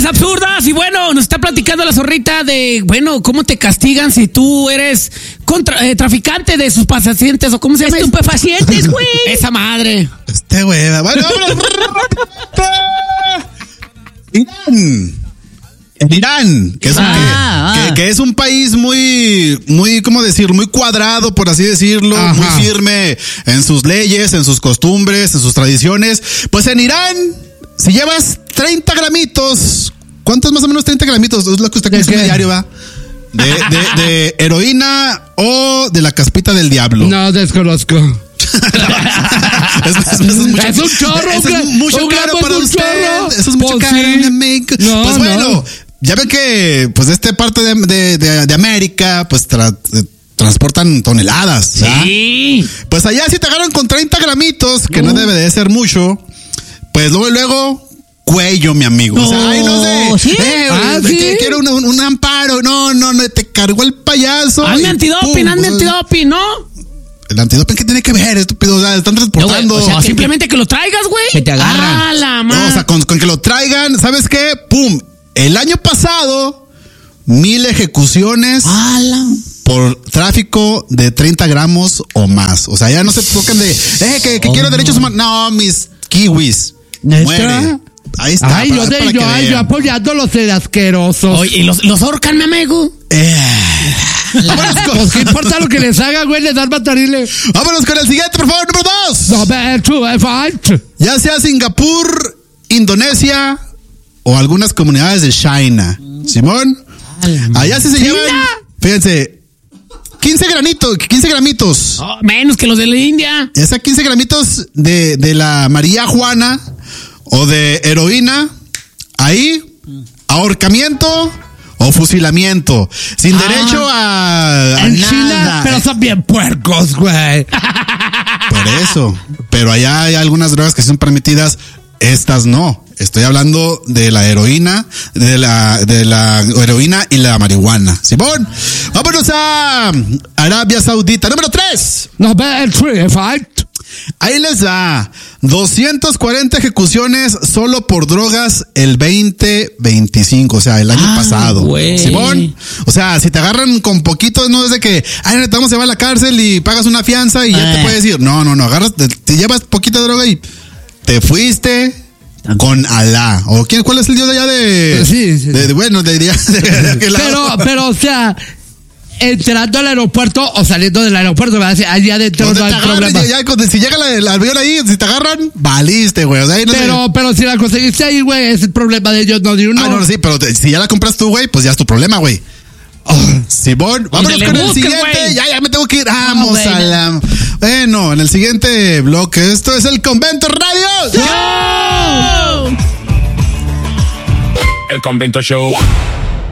absurdas. Y bueno, nos está platicando la zorrita de, bueno, cómo te castigan si tú eres traficante de sus pacientes o cómo se llama. Estupefacientes, güey. Esa madre. Güey. Bueno, en Irán, que es un país muy, ¿cómo decir? Muy cuadrado, por así decirlo, muy firme en sus leyes, en sus costumbres, en sus tradiciones. Pues en Irán, si llevas 30 gramitos, ¿cuántos más o menos 30 gramitos? Es lo que usted consume diario, ¿va? De heroína o de la caspita del diablo. No, desconozco. Es un chorro. Eso es mucho caro para usted. Eso es mucho caro. No, pues bueno, ya ven que pues esta parte de América pues transportan toneladas. Sí. Pues allá si te agarran con 30 gramitos, que no debe de ser mucho, pues luego cuello, mi amigo. No, o sea, ay, no sé. ¿sí? ¿Sí? Quiero un amparo. No, te cargó el payaso. Hazme antidoping, ¿no? El antidoping, ¿qué tiene que ver, estúpido? O sea, están transportando. No, o sea, simplemente que lo traigas, güey. Que te agarran. Ah, la madre. No, o sea, con que lo traigan, ¿sabes qué? ¡Pum! El año pasado, 1000 ejecuciones por tráfico de 30 gramos o más. O sea, ya no se tocan de, que quiero derechos humanos. No, mis kiwis. Muere. Ahí está. Ay, yo apoyando los asquerosos. Oye, ¿y los ahorcan, mi amigo? Pues qué importa lo que les haga, güey, les dan matariles. Vámonos con el siguiente, por favor, número 2. No, ya sea Singapur, Indonesia o algunas comunidades de China. Simón, allá sí se llevan, fíjense, 15 gramitos. Oh, menos que los de la India. Ya sea 15 gramitos de la María Juana o de heroína, ahí, ahorcamiento o fusilamiento, sin derecho a en nada. China, pero son bien puercos, güey. Por eso, pero allá hay algunas drogas que son permitidas, estas no. Estoy hablando de la heroína, de la heroína y la marihuana. Simón, vámonos a Arabia Saudita. Número 3. No, fight. Ahí les da 240 ejecuciones solo por drogas el 2025, o sea, el año pasado. Güey. Simón, o sea, si te agarran con poquito, no es de que, ay, te vamos a llevar a la cárcel y pagas una fianza y ya te puedes ir. No, agarras, te llevas poquita droga y te fuiste con Alá. ¿O cuál es el dios de allá de? Sí. Pero, o sea, entrando al aeropuerto o saliendo del aeropuerto, allá adentro no hay problema. Si llega el avión ahí, si te agarran, valiste, güey. O sea, pero si la conseguiste ahí, güey, es el problema de ellos, no de uno. No, sí, pero si ya la compras tú, güey, pues ya es tu problema, güey. Simón, vámonos con el siguiente. Wey. Ya me tengo que ir. Vamos a la. Bueno, en el siguiente bloque, esto es el Convento Radio. ¡Yo! El Convento Show.